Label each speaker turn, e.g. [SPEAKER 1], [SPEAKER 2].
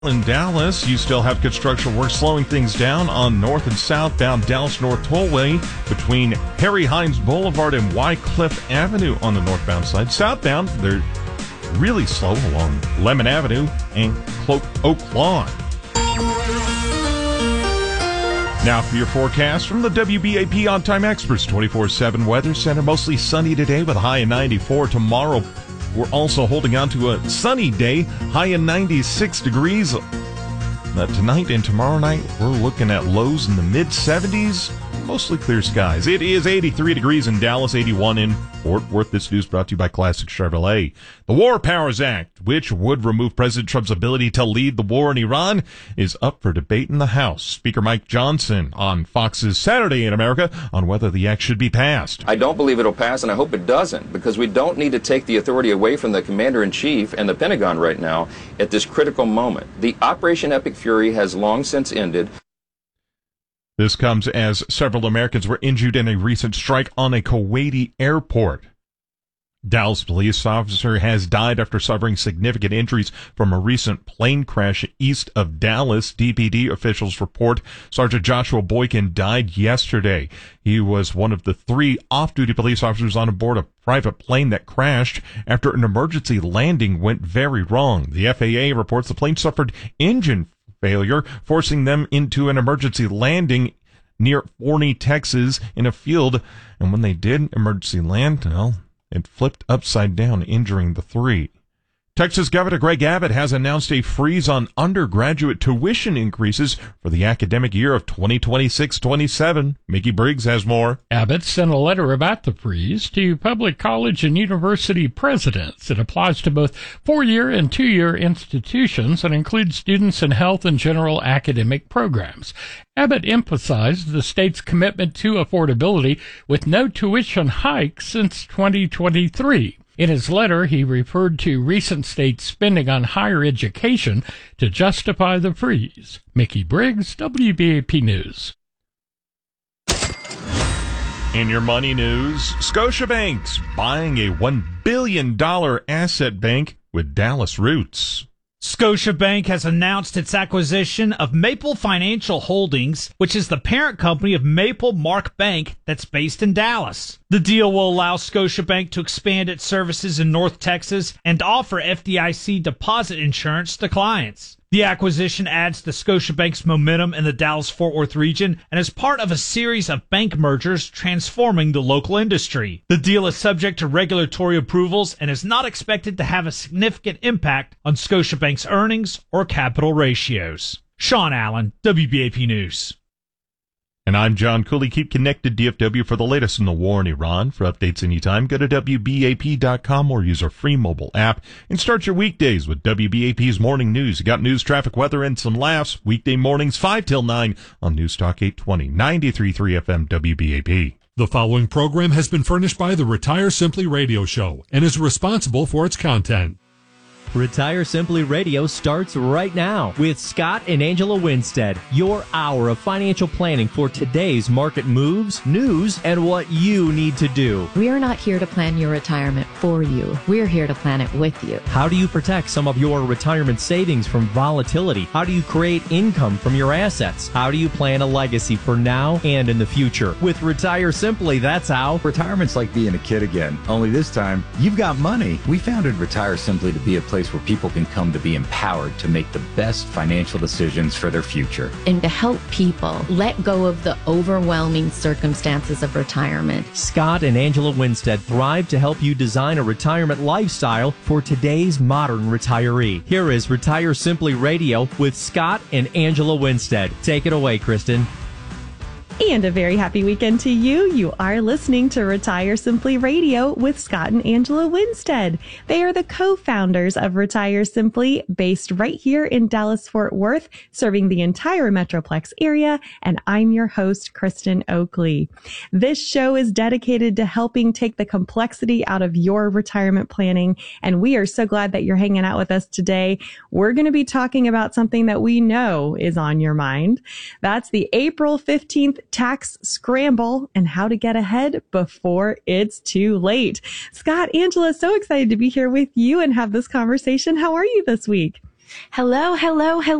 [SPEAKER 1] In Dallas, you still have construction work slowing things down on north and southbound Dallas North Tollway between Harry Hines Boulevard and Wycliffe Avenue on the northbound side. Southbound, they're really slow along Lemon Avenue and Oak Lawn. Now for your forecast from the WBAP On Time Experts 24/7 Weather Center. Mostly sunny today with a high of 94. Tomorrow, we're also holding on to a sunny day, high of 96 degrees. Tonight and tomorrow night, we're looking at lows in the mid-70s, mostly clear skies. It is 83 degrees in Dallas, 81 in Fort Worth. This news brought to you by Classic Chevrolet. The War Powers Act, which would remove President Trump's ability to lead the war in Iran, is up for debate in the House. Speaker Mike Johnson on Fox's Saturday in America on whether the act should be passed.
[SPEAKER 2] I don't believe it'll pass, and I hope it doesn't, because we don't need to take the authority away from the Commander-in-Chief and the Pentagon right now at this critical moment. The Operation Epic Fury has long since ended.
[SPEAKER 1] This comes as several Americans were injured in a recent strike on a Kuwaiti airport. Dallas police officer has died after suffering significant injuries from a recent plane crash east of Dallas. DPD officials report Sergeant Joshua Boykin died yesterday. He was one of the 3 off-duty police officers on board a private plane that crashed after an emergency landing went very wrong. The FAA reports the plane suffered engine failure, forcing them into an emergency landing near Forney, Texas, in a field. And when they did emergency land, well, it flipped upside down, injuring the 3. Texas Governor Greg Abbott has announced a freeze on undergraduate tuition increases for the academic year of 2026-27. Mickey Briggs has more.
[SPEAKER 3] Abbott sent a letter about the freeze to public college and university presidents. It applies to both 4-year and 2-year institutions and includes students in health and general academic programs. Abbott emphasized the state's commitment to affordability with no tuition hikes since 2023. In his letter, he referred to recent state spending on higher education to justify the freeze. Mickey Briggs, WBAP News.
[SPEAKER 1] In your money news, Scotiabank's buying a $1 billion asset bank with Dallas roots.
[SPEAKER 4] Scotiabank has announced its acquisition of Maple Financial Holdings, which is the parent company of Maple Mark Bank that's based in Dallas. The deal will allow Scotiabank to expand its services in North Texas and offer FDIC deposit insurance to clients. The acquisition adds to Scotiabank's momentum in the Dallas-Fort Worth region and is part of a series of bank mergers transforming the local industry. The deal is subject to regulatory approvals and is not expected to have a significant impact on Scotiabank's earnings or capital ratios. Sean Allen, WBAP News.
[SPEAKER 1] And I'm John Cooley. Keep connected, DFW, for the latest in the war in Iran. For updates anytime, go to WBAP.com or use our free mobile app and start your weekdays with WBAP's Morning News. You got news, traffic, weather, and some laughs. Weekday mornings 5 till 9 on News Talk 820, 93.3 FM WBAP.
[SPEAKER 5] The following program has been furnished by the Retire Simply Radio Show and is responsible for its content.
[SPEAKER 6] Retire Simply Radio starts right now with Scott and Angela Winstead, your hour of financial planning for today's market moves, news, and what you need to do.
[SPEAKER 7] We're not here to plan your retirement for you. We're here to plan it with you.
[SPEAKER 6] How do you protect some of your retirement savings from volatility? How do you create income from your assets? How do you plan a legacy for now and in the future? With Retire Simply, that's how.
[SPEAKER 8] Retirement's like being a kid again, only this time, you've got money. We founded Retire Simply to be a place where people can come to be empowered to make the best financial decisions for their future.
[SPEAKER 7] And to help people let go of the overwhelming circumstances of retirement.
[SPEAKER 6] Scott and Angela Winstead thrive to help you design a retirement lifestyle for today's modern retiree. Here is Retire Simply Radio with Scott and Angela Winstead. Take it away, Kristen.
[SPEAKER 9] And a very happy weekend to you. You are listening to Retire Simply Radio with Scott and Angela Winstead. They are the co-founders of Retire Simply, based right here in Dallas-Fort Worth, serving the entire Metroplex area. And I'm your host, Kristen Oakley. This show is dedicated to helping take the complexity out of your retirement planning. And we are so glad that you're hanging out with us today. We're going to be talking about something that we know is on your mind. That's the April 15th tax scramble and how to get ahead before it's too late. Scott, Angela, so excited to be here with you and have this conversation. How are you this week? Hello, hello, hello.